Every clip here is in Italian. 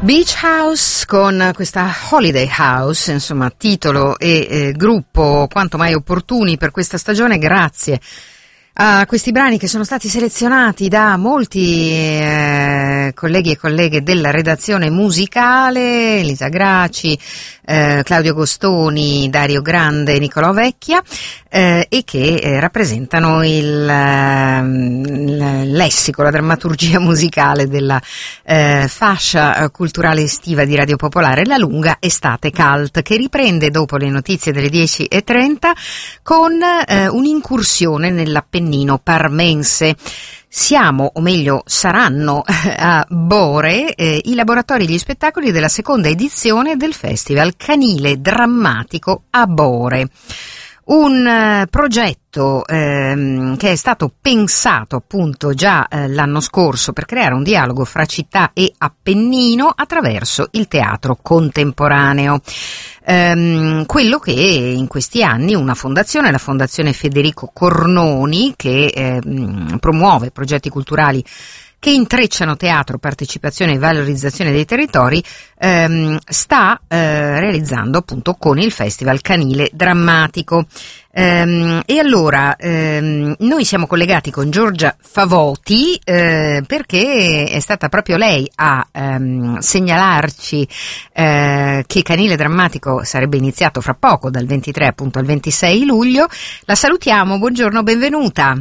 Beach House con questa Holiday House, insomma titolo e gruppo quanto mai opportuni per questa stagione, grazie a questi brani che sono stati selezionati da molti colleghi e colleghe della redazione musicale, Elisa Graci, Claudio Gostoni, Dario Grande, Nicolò Vecchia, e che rappresentano il lessico, la drammaturgia musicale della fascia culturale estiva di Radio Popolare, la lunga estate cult, che riprende dopo le notizie delle 10:30 con un'incursione nell'Appennino parmense. Siamo, o meglio saranno, a Bore i laboratori e gli spettacoli della seconda edizione del Festival Canile Drammatico a Bore. Un progetto che è stato pensato appunto già l'anno scorso per creare un dialogo fra città e Appennino attraverso il teatro contemporaneo. Quello che in questi anni una fondazione, la Fondazione Federico Cornoni, che promuove progetti culturali che intrecciano teatro, partecipazione e valorizzazione dei territori, sta realizzando appunto con il Festival Canile Drammatico. E allora noi siamo collegati con Giorgia Favoti perché è stata proprio lei a segnalarci che Canile Drammatico sarebbe iniziato fra poco, dal 23 appunto al 26 luglio. La salutiamo, buongiorno, benvenuta.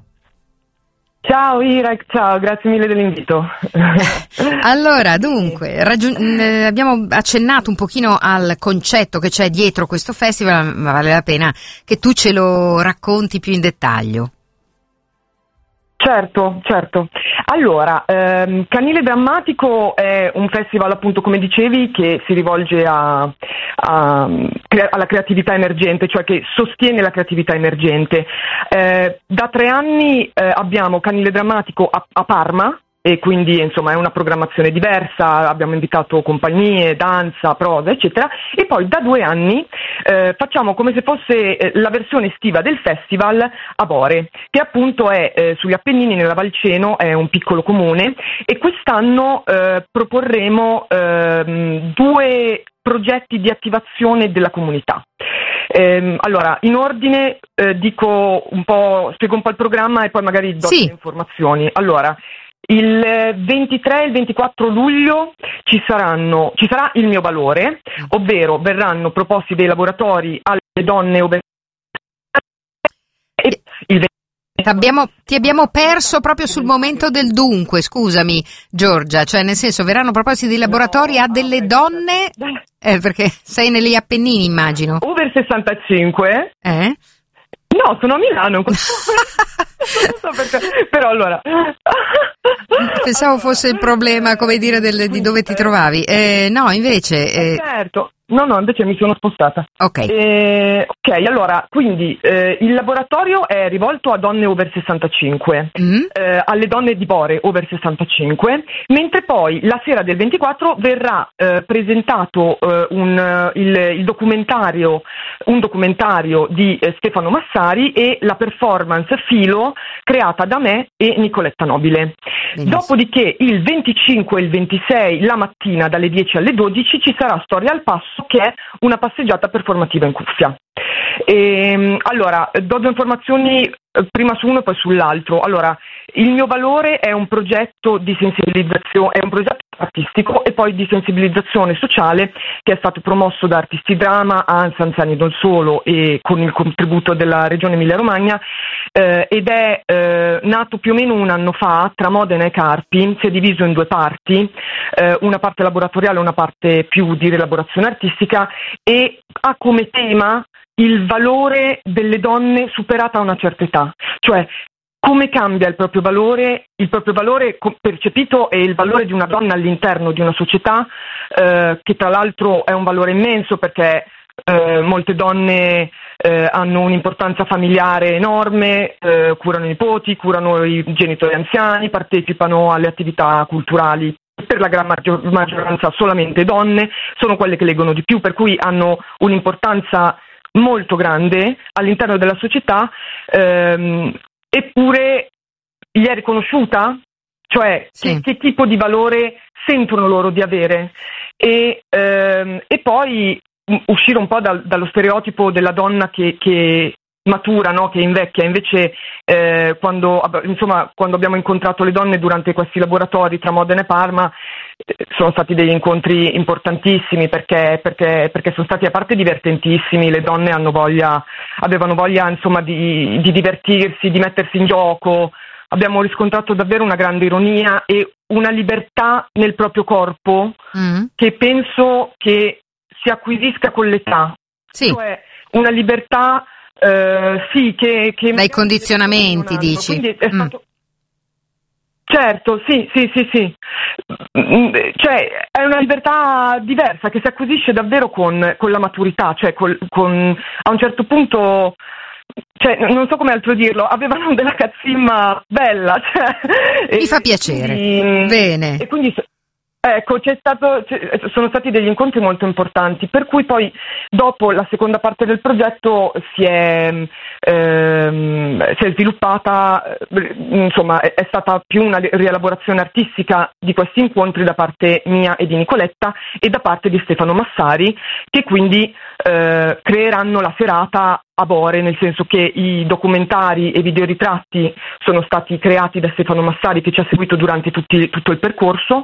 Ciao Irek, ciao, grazie mille dell'invito. Allora, dunque, abbiamo accennato un pochino al concetto che c'è dietro questo festival, ma vale la pena che tu ce lo racconti più in dettaglio. Certo. Allora, Canile Drammatico è un festival, appunto, come dicevi, che si rivolge alla creatività emergente, cioè che sostiene la creatività emergente. Da 3 anni abbiamo Canile Drammatico a Parma, e quindi insomma è una programmazione diversa, abbiamo invitato compagnie, danza, prosa eccetera, e poi da 2 anni facciamo come se fosse la versione estiva del festival a Bore, che appunto è sugli Appennini, nella Valceno, è un piccolo comune, e quest'anno proporremo 2 progetti di attivazione della comunità. Allora, in ordine spiego un po' il programma e poi magari do le informazioni. Allora, il 23 e il 24 luglio ci sarà il mio valore, ovvero verranno proposti dei laboratori alle donne e il Ti abbiamo perso proprio sul momento del dunque, scusami Giorgia, cioè nel senso verranno proposti dei laboratori a delle donne, perché sei negli Appennini immagino. Over 65? No, sono a Milano. Non so perché, però allora. Pensavo fosse il problema, come dire, di dove ti trovavi. No, invece. Certo. No, invece mi sono spostata. Ok, allora, quindi il laboratorio è rivolto a donne over 65, alle donne di Bore over 65, mentre poi la sera del 24 verrà presentato un documentario di Stefano Massari e la performance Filo creata da me e Nicoletta Nobile. Benissimo. Dopodiché il 25 e il 26 la mattina dalle 10 alle 12 ci sarà Storia al Passo, che è una passeggiata performativa in cuffia. Allora, do 2 informazioni, prima su uno e poi sull'altro. Allora, il mio valore è un progetto di sensibilizzazione, è un progetto artistico e poi di sensibilizzazione sociale che è stato promosso da Artisti Drama, ANS, Anziani non solo, e con il contributo della Regione Emilia-Romagna, ed è nato più o meno 1 anno fa tra Modena e Carpi. Si è diviso in 2 parti, una parte laboratoriale e una parte più di rielaborazione artistica, e ha come tema il valore delle donne superata a una certa età, cioè come cambia il proprio valore percepito e il valore di una donna all'interno di una società, che tra l'altro è un valore immenso, perché molte donne hanno un'importanza familiare enorme, curano i nipoti, curano i genitori anziani, partecipano alle attività culturali. Per la gran maggioranza solamente donne, sono quelle che leggono di più, per cui hanno un'importanza molto grande all'interno della società, eppure gli è riconosciuta? Cioè, che tipo di valore sentono loro di avere, e poi uscire un po' dallo stereotipo della donna che matura, no? Che invecchia. Invece quando abbiamo incontrato le donne durante questi laboratori tra Modena e Parma, sono stati degli incontri importantissimi perché sono stati, a parte divertentissimi, le donne avevano voglia insomma di divertirsi, di mettersi in gioco. Abbiamo riscontrato davvero una grande ironia e una libertà nel proprio corpo che penso che si acquisisca con l'età. Sì. Cioè una libertà che dai condizionamenti, dici. Quindi è stato... Certo, sì. Cioè è una libertà diversa che si acquisisce davvero con la maturità, cioè a un certo punto, cioè, non so come altro dirlo, avevano della cazzimma bella, cioè, mi fa piacere. Bene. E quindi ecco, sono stati degli incontri molto importanti, per cui poi dopo la seconda parte del progetto si è sviluppata, insomma è stata più una rielaborazione artistica di questi incontri da parte mia e di Nicoletta e da parte di Stefano Massari, che quindi creeranno la serata a Bore, nel senso che i documentari e videoritratti sono stati creati da Stefano Massari, che ci ha seguito durante tutto il percorso,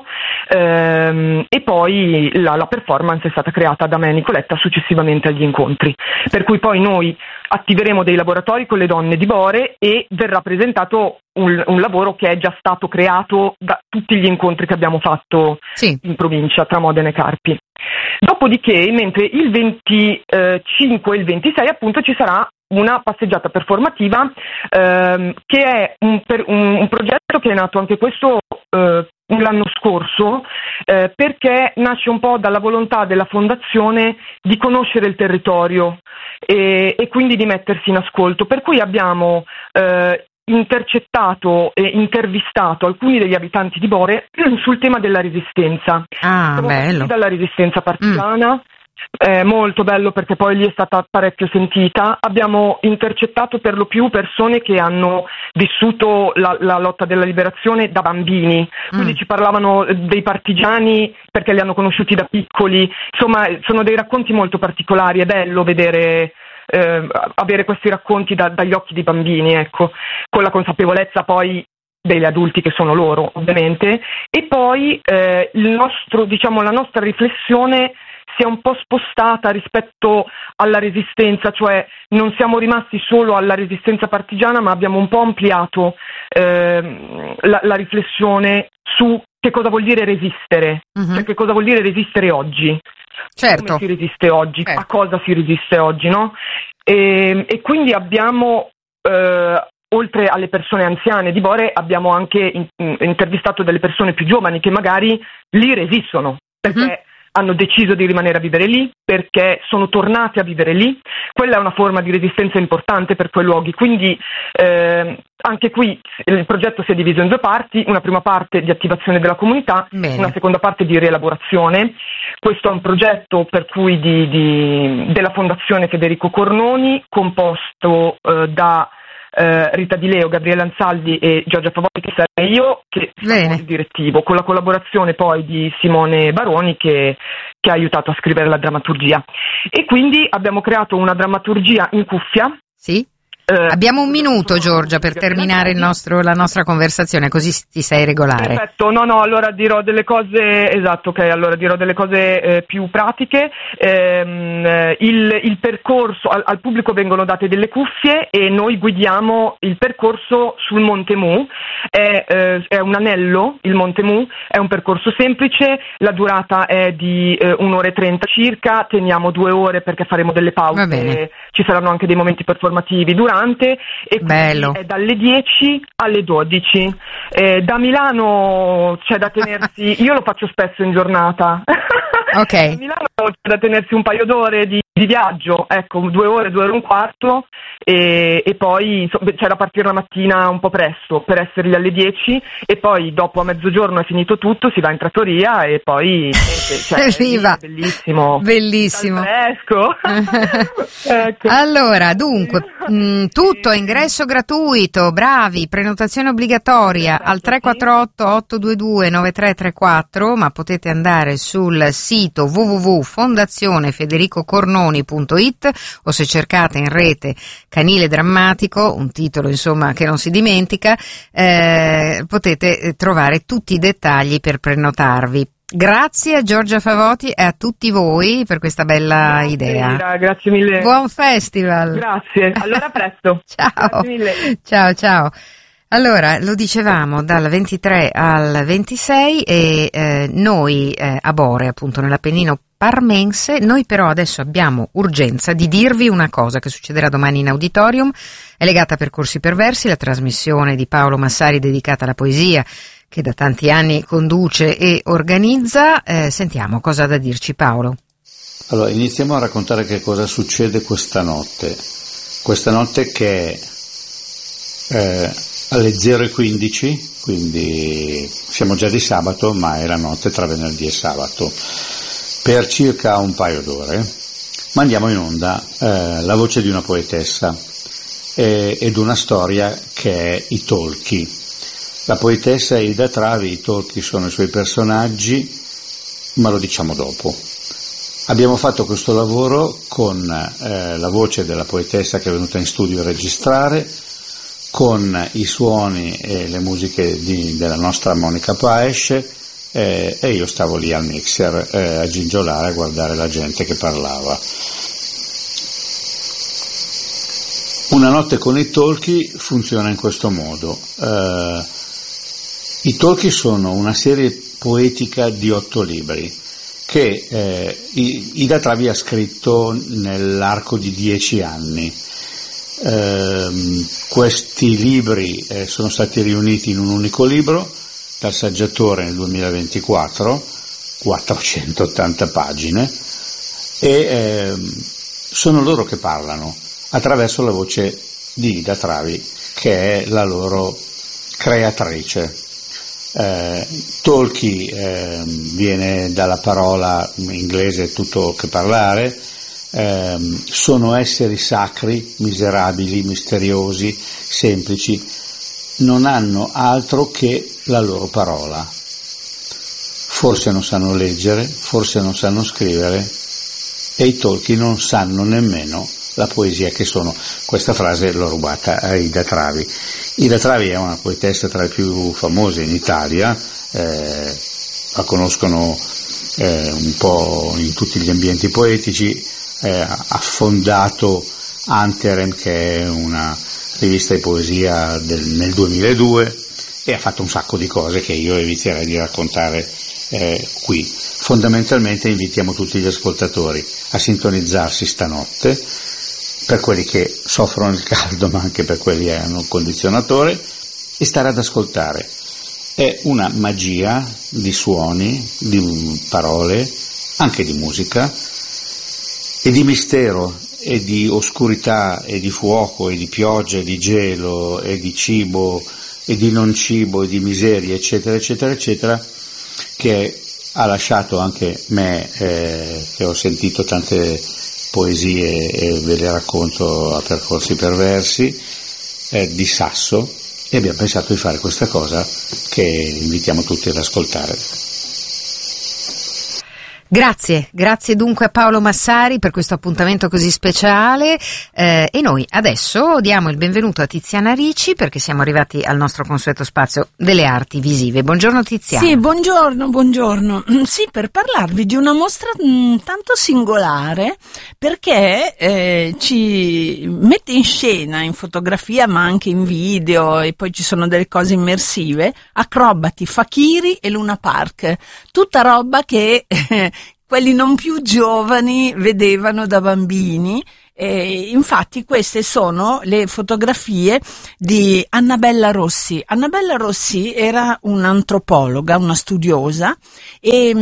e poi la performance è stata creata da me e Nicoletta successivamente agli incontri, per cui poi noi attiveremo dei laboratori con le donne di Bore e verrà presentato un lavoro che è già stato creato da tutti gli incontri che abbiamo fatto in provincia tra Modena e Carpi. Dopodiché, mentre il 25 e il 26 appunto ci sarà una passeggiata performativa, che è un progetto che è nato anche questo l'anno scorso, perché nasce un po' dalla volontà della fondazione di conoscere il territorio e quindi di mettersi in ascolto, per cui abbiamo intercettato e intervistato alcuni degli abitanti di Bore sul tema della resistenza. Siamo partiti dalla resistenza partigiana. Molto bello perché poi lì è stata parecchio sentita. Abbiamo intercettato per lo più persone che hanno vissuto la lotta della liberazione da bambini, quindi ci parlavano dei partigiani perché li hanno conosciuti da piccoli. Insomma, sono dei racconti molto particolari, è bello vedere avere questi racconti dagli occhi di bambini, ecco, con la consapevolezza poi degli adulti che sono loro, ovviamente. E poi la nostra riflessione si è un po' spostata rispetto alla resistenza, cioè non siamo rimasti solo alla resistenza partigiana, ma abbiamo un po' ampliato la riflessione su che cosa vuol dire resistere, cioè che cosa vuol dire resistere oggi. Certo. Come si resiste oggi, a cosa si resiste oggi, no? E quindi abbiamo, oltre alle persone anziane di Bore, abbiamo anche intervistato delle persone più giovani che magari lì resistono, perché hanno deciso di rimanere a vivere lì, perché sono tornati a vivere lì. Quella è una forma di resistenza importante per quei luoghi, quindi anche qui il progetto si è diviso in due parti: una prima parte di attivazione della comunità, una seconda parte di rielaborazione. Questo è un progetto per cui della Fondazione Federico Cornoni, composto da Rita Di Leo, Gabriele Ansaldi e Giorgia Favoli, che sarei io, che sono il direttivo, con la collaborazione poi di Simone Baroni che ha aiutato a scrivere la drammaturgia. E quindi abbiamo creato una drammaturgia in cuffia. Sì. Abbiamo un minuto, Giorgia, per terminare la nostra conversazione, così ti sei regolare. Perfetto, allora dirò delle cose, dirò delle cose più pratiche. Il percorso, al pubblico vengono date delle cuffie e noi guidiamo il percorso sul Monte Mu. È un anello, il Monte Mu, è un percorso semplice, la durata è di 1 ora e 30 circa, teniamo 2 ore perché faremo delle pause, ci saranno anche dei momenti performativi durante, e quindi è dalle 10 alle 12. Da Milano c'è da tenersi, io lo faccio spesso in giornata. Ok. Da Milano c'è da tenersi un paio d'ore di di viaggio, ecco, 2 ore, 2 ore e un quarto, e poi c'è da partire la mattina un po' presto per essere lì alle 10, e poi dopo a mezzogiorno è finito tutto, si va in trattoria e poi cioè, viva! È bellissimo. Bellissimo. Fresco. Ecco. Allora, dunque, tutto a ingresso gratuito, bravi, prenotazione obbligatoria al 348 822 9334, ma potete andare sul sito www.fondazionefedericocornoni.it, o se cercate in rete Canile Drammatico, un titolo insomma che non si dimentica, potete trovare tutti i dettagli per prenotarvi. Grazie a Giorgia Favoti e a tutti voi per questa bella idea. Grazie mille. Buon festival. Grazie, allora a presto. Ciao. Grazie mille. Ciao. Allora, lo dicevamo, dal 23 al 26 e noi a Bore, appunto nell'Appennino parmense. Noi però adesso abbiamo urgenza di dirvi una cosa che succederà domani in auditorium, è legata a Percorsi Perversi, la trasmissione di Paolo Massari dedicata alla poesia che da tanti anni conduce e organizza. Sentiamo cosa ha da dirci Paolo. Allora, iniziamo a raccontare che cosa succede questa notte che è alle 0:15, quindi siamo già di sabato, ma è la notte tra venerdì e sabato, per circa un paio d'ore mandiamo in onda la voce di una poetessa ed una storia che è I Tolchi. La poetessa è Ida Travi, i Tolchi sono i suoi personaggi, ma lo diciamo dopo. Abbiamo fatto questo lavoro con la voce della poetessa che è venuta in studio a registrare, con i suoni e le musiche della nostra Monica Paesce, e io stavo lì al mixer a gingiolare, a guardare la gente che parlava. Una notte con i Tolchi funziona in questo modo. I Tolchi sono una serie poetica di 8 libri che Ida Travi ha scritto nell'arco di 10 anni. Questi libri sono stati riuniti in un unico libro dal saggiatore nel 2024, 480 pagine, e sono loro che parlano attraverso la voce di Ida Travi, che è la loro creatrice. Tolchi viene dalla parola inglese tutto che parlare, sono esseri sacri, miserabili, misteriosi, semplici, non hanno altro che la loro parola. Forse non sanno leggere, forse non sanno scrivere, e i Tolchi non sanno nemmeno la poesia che sono. Questa frase l'ho rubata a Ida Travi. Ida Travi è una poetessa tra le più famose in Italia, la conoscono un po' in tutti gli ambienti poetici, ha fondato Anterem, che è una rivista di poesia nel 2002, e ha fatto un sacco di cose che io eviterei di raccontare qui. Fondamentalmente invitiamo tutti gli ascoltatori a sintonizzarsi stanotte, per quelli che soffrono il caldo, ma anche per quelli che hanno un condizionatore, e stare ad ascoltare. È una magia di suoni, di parole, anche di musica, e di mistero, e di oscurità, e di fuoco, e di pioggia, e di gelo, e di cibo, e di non cibo, e di miseria, eccetera, eccetera, eccetera, che ha lasciato anche me, che ho sentito tante poesie e ve le racconto a Percorsi Perversi, di Sasso, e abbiamo pensato di fare questa cosa che invitiamo tutti ad ascoltare. Grazie dunque a Paolo Massari per questo appuntamento così speciale, e noi adesso diamo il benvenuto a Tiziana Ricci, perché siamo arrivati al nostro consueto spazio delle arti visive. Buongiorno Tiziana. Sì, buongiorno. Sì, per parlarvi di una mostra tanto singolare, perché ci mette in scena, in fotografia ma anche in video, e poi ci sono delle cose immersive, acrobati, fakiri e Luna Park, tutta roba che quelli non più giovani vedevano da bambini. Infatti queste sono le fotografie di Annabella Rossi. Annabella Rossi era un'antropologa, una studiosa, e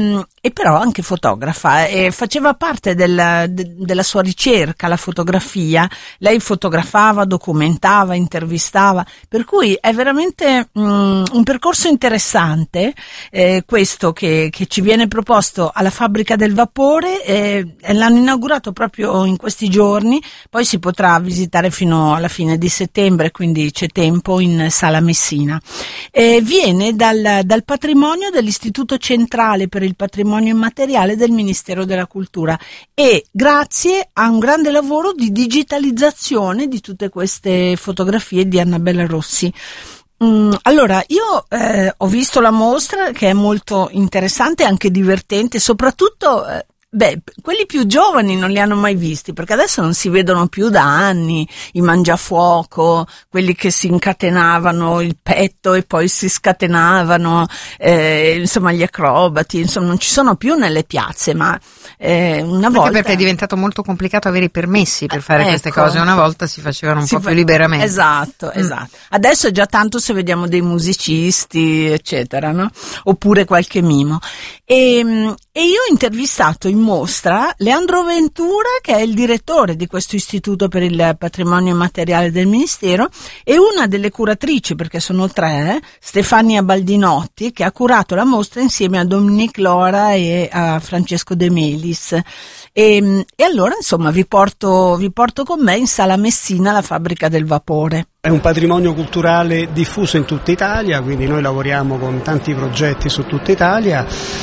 e però anche fotografa, e faceva parte della sua ricerca la fotografia. Lei fotografava, documentava, intervistava, per cui è veramente un percorso interessante questo che ci viene proposto alla Fabbrica del Vapore. L'hanno inaugurato proprio in questi giorni, poi si potrà visitare fino alla fine di settembre, quindi c'è tempo, in Sala Messina. Viene dal patrimonio dell'Istituto Centrale per il Patrimonio Immateriale del Ministero della Cultura, e grazie a un grande lavoro di digitalizzazione di tutte queste fotografie di Annabella Rossi. Allora, io ho visto la mostra, che è molto interessante e anche divertente, soprattutto quelli più giovani non li hanno mai visti, perché adesso non si vedono più da anni i mangiafuoco, quelli che si incatenavano il petto e poi si scatenavano, insomma gli acrobati, insomma non ci sono più nelle piazze, ma una volta... Perché è diventato molto complicato avere i permessi per fare queste cose, una volta si facevano un po' più liberamente. Esatto. Adesso è già tanto se vediamo dei musicisti, eccetera, no? Oppure qualche mimo. E io ho intervistato in mostra Leandro Ventura, che è il direttore di questo Istituto per il Patrimonio Immateriale del Ministero, e una delle curatrici, perché sono tre, Stefania Baldinotti, che ha curato la mostra insieme a Dominique Lora e a Francesco De Melis. E allora, insomma, vi porto con me in Sala Messina, la Fabbrica del Vapore. È un patrimonio culturale diffuso in tutta Italia, quindi noi lavoriamo con tanti progetti su tutta Italia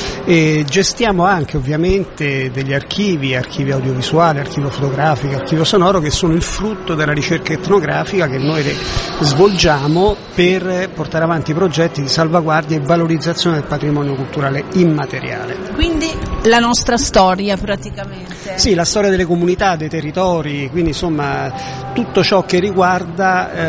e gestiamo anche ovviamente degli archivi audiovisuali, archivio fotografico, archivio sonoro, che sono il frutto della ricerca etnografica che noi svolgiamo per portare avanti progetti di salvaguardia e valorizzazione del patrimonio culturale immateriale. Quindi la nostra storia praticamente. Sì, la storia delle comunità, dei territori, quindi insomma tutto ciò che riguarda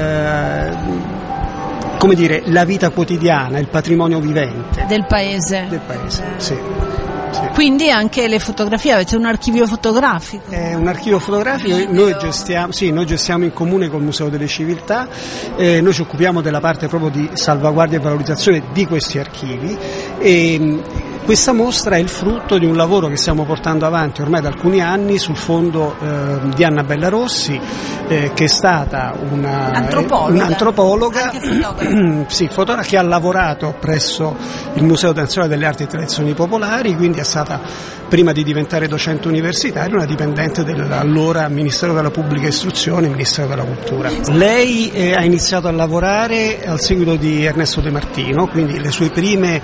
come dire, la vita quotidiana, il patrimonio vivente del paese. Sì. Quindi anche le fotografie, avete un archivio fotografico? È un archivio fotografico, noi gestiamo in comune col Museo delle Civiltà, noi ci occupiamo della parte proprio di salvaguardia e valorizzazione di questi archivi, e questa mostra è il frutto di un lavoro che stiamo portando avanti ormai da alcuni anni sul fondo di Annabella Rossi, che è stata un'antropologa sì, che ha lavorato presso il Museo Nazionale delle Arti e Tradizioni Popolari, quindi è stata, prima di diventare docente universitaria, una dipendente dell'allora Ministero della Pubblica Istruzione e Ministero della Cultura. Lei ha iniziato a lavorare al seguito di Ernesto De Martino, quindi i suoi primi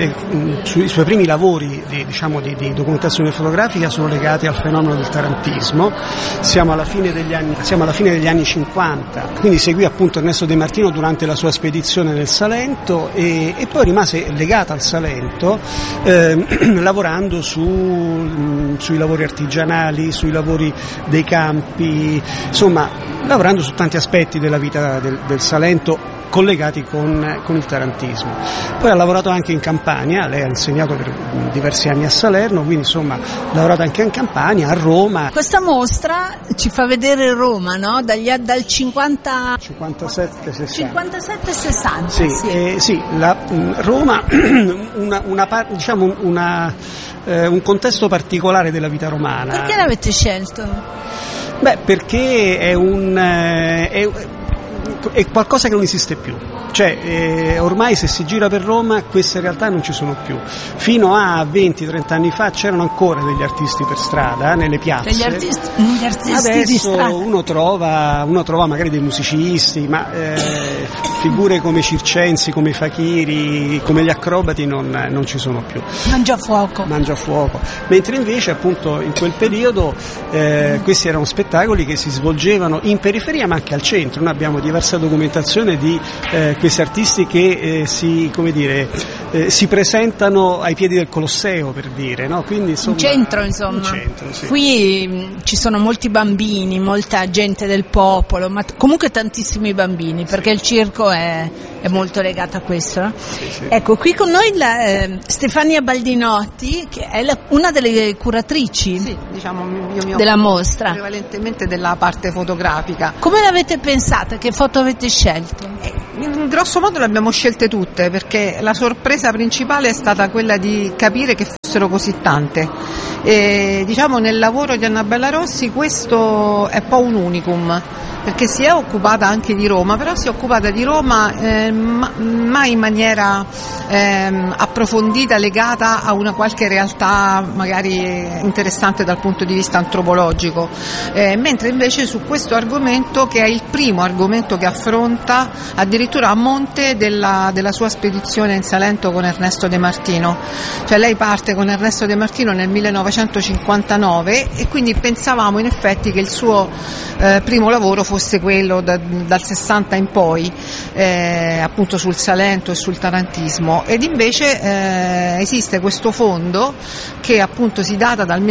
lavori di documentazione fotografica sono legati al fenomeno del tarantismo. Siamo alla fine degli anni 50, quindi seguì appunto Ernesto De Martino durante la sua spedizione nel Salento e poi rimase legata al Salento, lavorando sui lavori artigianali, sui lavori dei campi, insomma lavorando su tanti aspetti della vita del Salento collegati con il tarantismo. Poi ha lavorato anche in Campania, lei ha insegnato per diversi anni a Salerno, quindi insomma ha lavorato anche in Campania, a Roma. Questa mostra ci fa vedere Roma, no? Dal 57-60. Sì, Roma, un contesto particolare della vita romana. Perché l'avete scelto? Perché è qualcosa che non esiste più. Cioè, ormai se si gira per Roma queste realtà non ci sono più. Fino a 20-30 anni fa c'erano ancora degli artisti per strada, nelle piazze. Degli artisti adesso di strada. uno trova magari dei musicisti, ma figure come circensi, come i fakiri, come gli acrobati non ci sono più. Mangiafuoco. Mentre invece appunto in quel periodo questi erano spettacoli che si svolgevano in periferia ma anche al centro. Noi abbiamo diversa documentazione di questi artisti che si presentano ai piedi del Colosseo, per dire, no? Quindi insomma, in centro, sì. Qui ci sono molti bambini, molta gente del popolo, ma comunque tantissimi bambini, perché il circo è molto legato a questo, no? Sì. Ecco, qui con noi Stefania Baldinotti, che è una delle curatrici della mostra, prevalentemente della parte fotografica. Come l'avete pensata? Che foto avete scelto? In grosso modo le abbiamo scelte tutte, perché la sorpresa principale è stata quella di capire che fossero così tante. E, diciamo, nel lavoro di Annabella Rossi questo è un po' un unicum, perché si è occupata anche di Roma, però si è occupata di Roma mai in maniera approfondita, legata a una qualche realtà magari interessante dal punto di vista antropologico, mentre invece su questo argomento, che è il primo argomento che affronta addirittura a monte della sua spedizione in Salento con Ernesto De Martino, cioè lei parte con Ernesto De Martino nel 1959 e quindi pensavamo in effetti che il suo primo lavoro fosse quello dal 60 in poi, appunto sul Salento e sul tarantismo, ed invece esiste questo fondo che appunto si data dal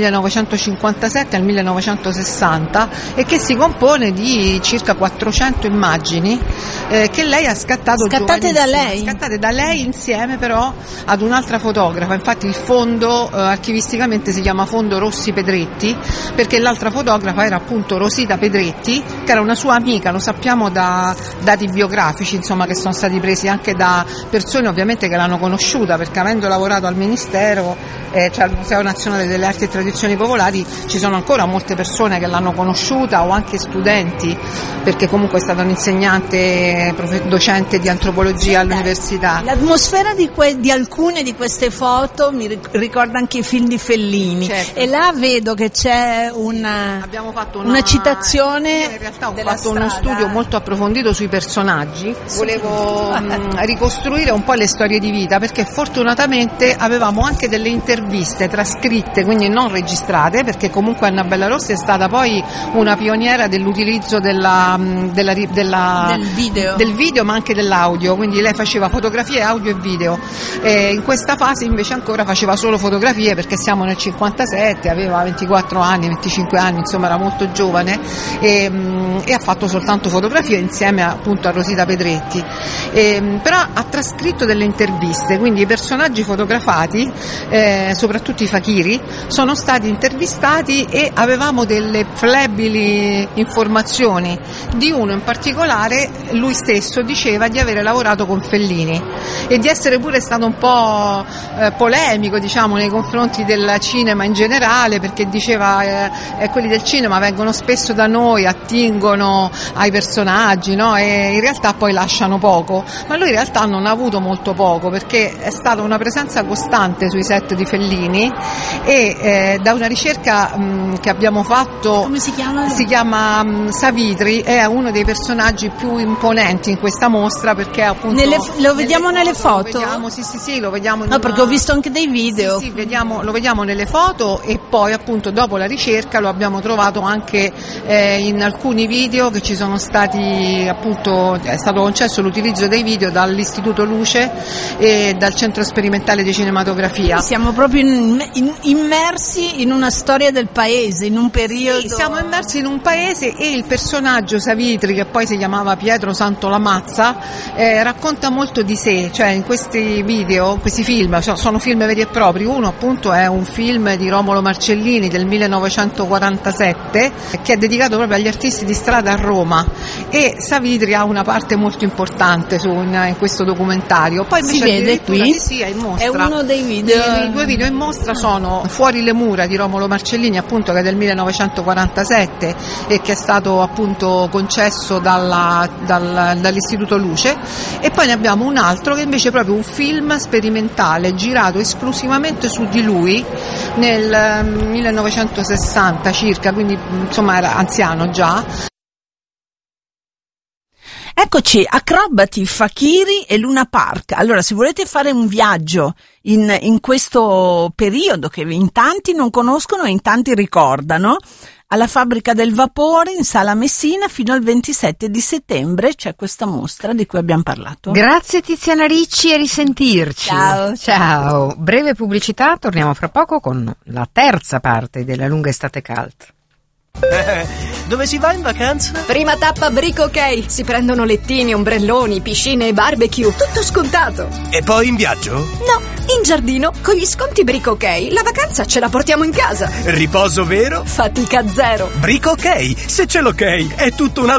1957 al 1960 e che si compone di circa 400 immagini che lei ha scattate da lei insieme però ad un'altra fotografa. Infatti il fondo archivisticamente si chiama Fondo Rossi Pedretti, perché l'altra fotografa era appunto Rosita Pedretti, che era una sua amica, lo sappiamo da dati biografici, insomma, che sono stati presi anche da persone ovviamente che l'hanno conosciuta, perché avendo lavorato al Ministero, cioè al Museo Nazionale delle Arti e Tradizioni Popolari, ci sono ancora molte persone che l'hanno conosciuta, o anche studenti, perché comunque è stata un'insegnante, docente di antropologia all'università. L'atmosfera di alcune di queste foto mi ricorda anche i film di Fellini, certo. E là vedo che c'è una citazione. In realtà ho fatto uno studio molto approfondito sui personaggi, volevo ricostruire un po' le storie di vita, perché fortunatamente avevamo anche delle interviste trascritte, quindi non registrate, perché comunque Annabella Rossi è stata poi una pioniera dell'utilizzo del video, ma anche dell'audio, quindi lei faceva fotografie, audio e video. In questa fase invece ancora faceva solo fotografie, perché siamo nel 57, aveva 24 anni, 25 anni, insomma era molto giovane, e ha fatto soltanto fotografie insieme appunto a Rosita Pedretti, però ha trascritto delle interviste, quindi i personaggi fotografati, soprattutto i fakiri, sono stati intervistati e avevamo delle flebili informazioni. Di uno in particolare, lui stesso diceva di avere lavorato con Fellini e di essere pure stato un po' polemico, diciamo, nei confronti del cinema in generale, perché diceva quelli del cinema vengono spesso da noi, attingono ai personaggi, no? E in realtà poi lasciano poco, ma lui in realtà non ha avuto molto poco, perché è stata una presenza costante sui set di Fellini e da una ricerca che abbiamo fatto. Come si chiama? Si chiama Savitri, è uno dei personaggi più imponenti in questa mostra, perché appunto lo vediamo nelle foto? Sì, lo vediamo. No, perché ho visto anche dei video. Sì, lo vediamo nelle foto, e poi appunto dopo la ricerca lo abbiamo trovato anche in alcuni video che ci sono stati, appunto è stato concesso l'utilizzo dei video dall'Istituto Luce e dal Centro Sperimentale di Cinematografia. Siamo proprio immersi in una storia del paese, in un periodo. Sì, siamo immersi in un paese, e il personaggio Savitri, che poi si chiamava Pietro Santolamazza, racconta molto di sé, cioè in questi video, questi film, sono film veri e propri. Uno appunto è un film di Romolo Marcellini del 1947 che è dedicato proprio agli artisti di strada a Roma, e Savitri ha una parte molto importante in questo documentario. Poi invece si vede qui? Sì, è in mostra. È uno dei video. I due video in mostra sono Fuori le mura di Romolo Marcellini, appunto, che è del 1947 e che è stato appunto concesso dall'Istituto Luce, e poi ne abbiamo un altro che invece è proprio un film sperimentale girato esclusivamente su di lui nel 1960 circa, quindi insomma era anziano già. Eccoci, acrobati, fakiri e Luna Park. Allora, se volete fare un viaggio in questo periodo che in tanti non conoscono e in tanti ricordano, alla Fabbrica del Vapore in Sala Messina fino al 27 di settembre c'è questa mostra di cui abbiamo parlato. Grazie Tiziana Ricci, e risentirci. Ciao. Breve pubblicità, torniamo fra poco con la terza parte della lunga estate cult. Dove si va in vacanza? Prima tappa Brico OK. Si prendono lettini, ombrelloni, piscine e barbecue. Tutto scontato. E poi in viaggio? No, in giardino. Con gli sconti Brico OK la vacanza ce la portiamo in casa. Riposo vero? Fatica zero. Brico OK. Se c'è l'ok è tutto un altro